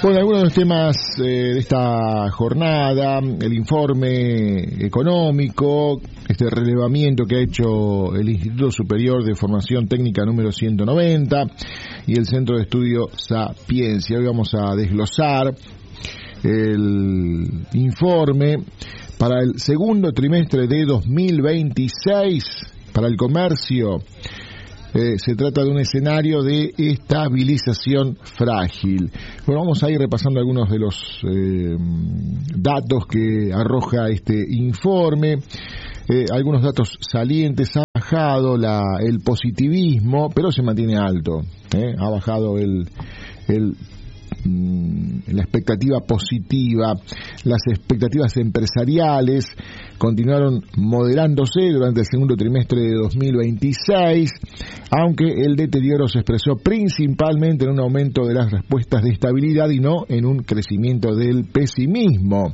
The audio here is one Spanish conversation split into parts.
Bueno, algunos de los temas de esta jornada, el informe económico, este relevamiento que ha hecho el Instituto Superior de Formación Técnica número 190 y el Centro de Estudio Sapiencia. Hoy vamos a desglosar el informe para el segundo trimestre de 2026 para el comercio. Se trata de un escenario de estabilización frágil. Bueno, vamos a ir repasando algunos de los datos que arroja este informe. Algunos datos salientes. Ha bajado el positivismo, pero se mantiene alto. Ha bajado la expectativa positiva. Las expectativas empresariales continuaron moderándose durante el segundo trimestre de 2026, aunque el deterioro se expresó principalmente en un aumento de las respuestas de estabilidad y no en un crecimiento del pesimismo.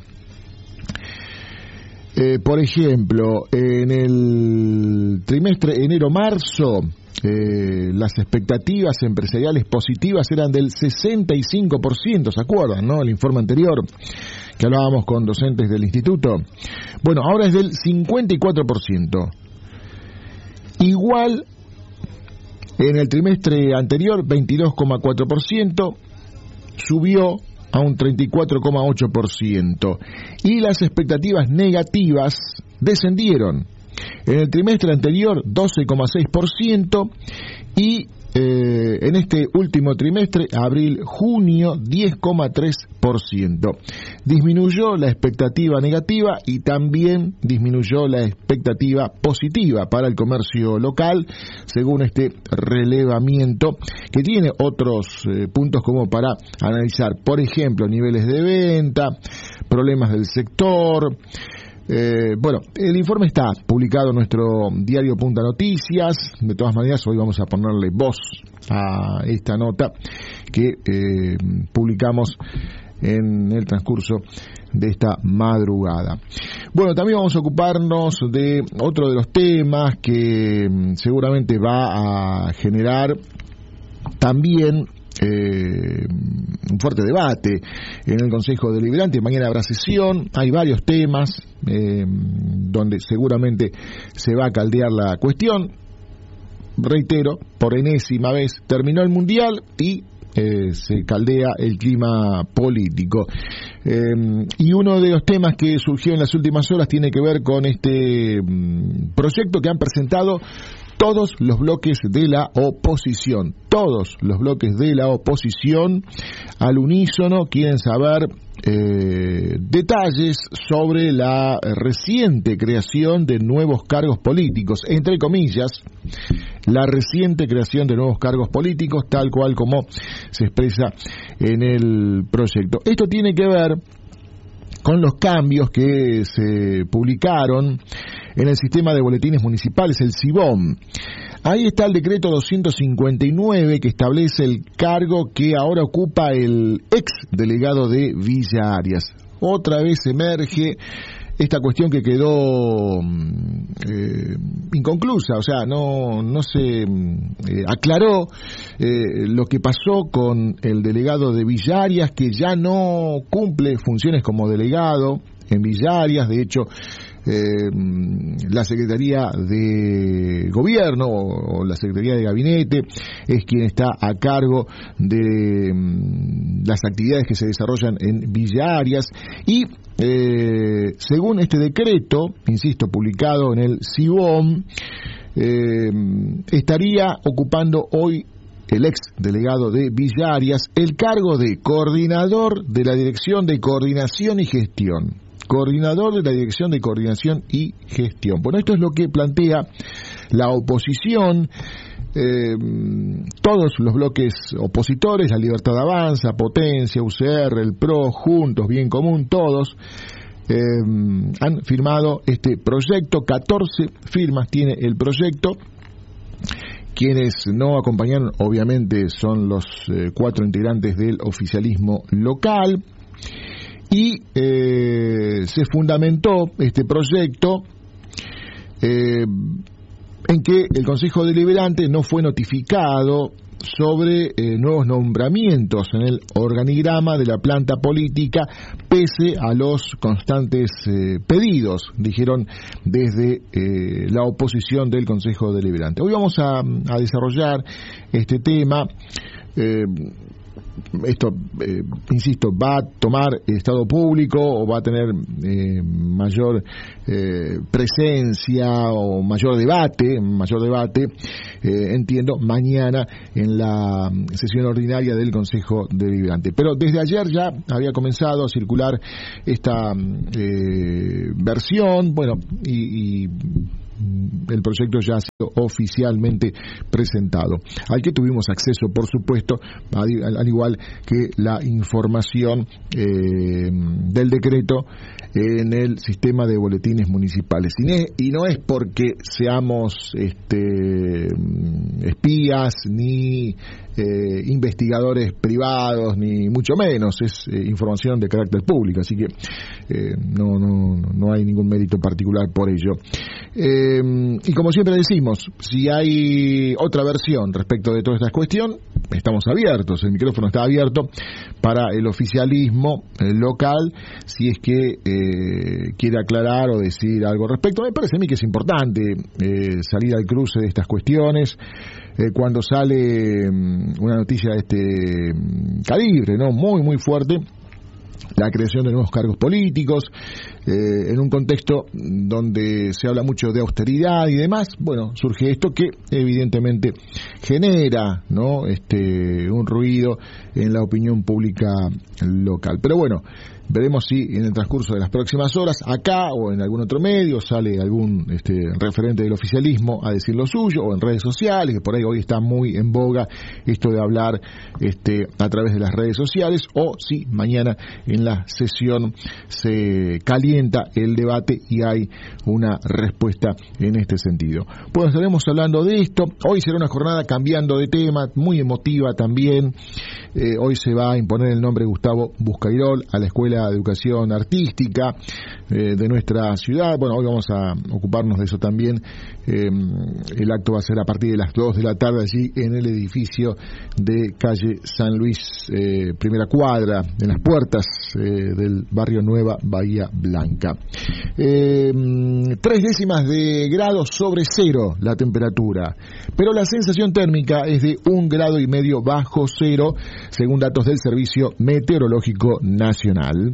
Por ejemplo, en el trimestre enero-marzo, las expectativas empresariales positivas eran del 65%, ¿se acuerdan, no? El informe anterior que hablábamos con docentes del instituto. Bueno, ahora es del 54%. Igual en el trimestre anterior, 22,4%, subió a un 34,8%. Y las expectativas negativas descendieron. En el trimestre anterior, 12,6%, y en este último trimestre, abril-junio, 10,3%. Disminuyó la expectativa negativa y también disminuyó la expectativa positiva para el comercio local, según este relevamiento, que tiene otros puntos como para analizar. Por ejemplo, niveles de venta, problemas del sector. Bueno, el informe está publicado en nuestro diario Punta Noticias. De todas maneras, hoy vamos a ponerle voz a esta nota que publicamos en el transcurso de esta madrugada. Bueno, también vamos a ocuparnos de otro de los temas que seguramente va a generar también un fuerte debate en el Consejo Deliberante. Mañana habrá sesión, hay varios temas donde seguramente se va a caldear la cuestión. Reitero, por enésima vez, terminó el Mundial y se caldea el clima político. Y uno de los temas que surgió en las últimas horas tiene que ver con este proyecto que han presentado todos los bloques de la oposición. Todos los bloques de la oposición al unísono quieren saber detalles sobre la reciente creación de nuevos cargos políticos, entre comillas, la reciente creación de nuevos cargos políticos, tal cual como se expresa en el proyecto. Esto tiene que ver con los cambios que se publicaron en el sistema de boletines municipales, el SIBOM. Ahí está el decreto 259 que establece el cargo que ahora ocupa el ex delegado de Villa Arias. Otra vez emerge esta cuestión que quedó inconclusa, o sea, no se aclaró lo que pasó con el delegado de Villa Arias, que ya no cumple funciones como delegado en Villa Arias. De hecho, la Secretaría de Gobierno o la Secretaría de Gabinete es quien está a cargo de las actividades que se desarrollan en Villa Arias y según este decreto, insisto, publicado en el SIBOM, estaría ocupando hoy el ex delegado de Villa Arias el cargo de coordinador de la Dirección de Coordinación y Gestión. Coordinador de la Dirección de Coordinación y Gestión. Bueno, esto es lo que plantea la oposición. Todos los bloques opositores, La Libertad Avanza, Potencia, UCR, el PRO, Juntos, Bien Común, todos han firmado este proyecto. 14 firmas tiene el proyecto. Quienes no acompañaron, obviamente, son los 4 integrantes del oficialismo local. Y se fundamentó este proyecto en que el Consejo Deliberante no fue notificado sobre nuevos nombramientos en el organigrama de la planta política, pese a los constantes pedidos, dijeron desde la oposición del Consejo Deliberante. Hoy vamos a desarrollar este tema. Esto, insisto, va a tomar estado público o va a tener mayor presencia o mayor debate, entiendo, mañana en la sesión ordinaria del Consejo Deliberante. Pero desde ayer ya había comenzado a circular esta versión, bueno, y el proyecto ya ha sido oficialmente presentado, al que tuvimos acceso, por supuesto, al igual que la información del decreto en el sistema de boletines municipales. Y no es porque seamos espías ni investigadores privados, ni mucho menos, es información de carácter público, así que no hay ningún mérito particular por ello. Y como siempre decimos, si hay otra versión respecto de toda esta cuestión, estamos abiertos, el micrófono está abierto para el oficialismo local, si es que quiere aclarar o decir algo al respecto. Me parece a mí que es importante salir al cruce de estas cuestiones. Cuando sale una noticia de este calibre, ¿no?, muy fuerte, la creación de nuevos cargos políticos, en un contexto donde se habla mucho de austeridad y demás, bueno, surge esto que evidentemente genera, ¿no?, un ruido en la opinión pública local. Pero bueno, veremos si en el transcurso de las próximas horas, acá o en algún otro medio, sale algún referente del oficialismo a decir lo suyo, o en redes sociales, que por ahí hoy está muy en boga esto de hablar a través de las redes sociales, o si mañana en la sesión se calienta el debate y hay una respuesta en este sentido. Pues estaremos hablando de esto. Hoy será una jornada cambiando de tema, muy emotiva también. Hoy se va a imponer el nombre Gustavo Buscairol a la Escuela de Educación Artística de nuestra ciudad. Bueno, hoy vamos a ocuparnos de eso también. El acto va a ser a partir de las 2 de la tarde allí en el edificio de calle San Luis, primera cuadra, en las puertas del barrio Nueva Bahía Blanca. 3 décimas de grado sobre cero la temperatura, pero la sensación térmica es de 1,5 grados bajo cero, según datos del Servicio Meteorológico Nacional.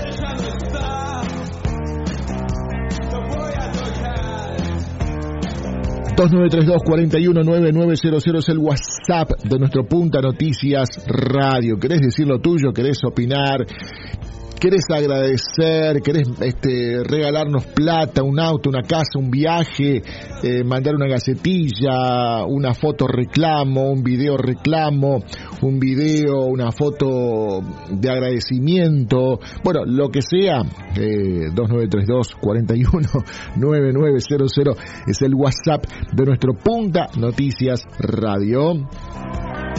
...2932-419900 es el WhatsApp de nuestro Punta Noticias Radio. ¿Querés decir lo tuyo? ¿Querés opinar? ¿Querés agradecer? ¿Querés regalarnos plata, un auto, una casa, un viaje? Mandar una gacetilla, una foto reclamo, un video reclamo, un video, una foto de agradecimiento, bueno, lo que sea. 2932-419900 es el WhatsApp de nuestro Punta Noticias Radio.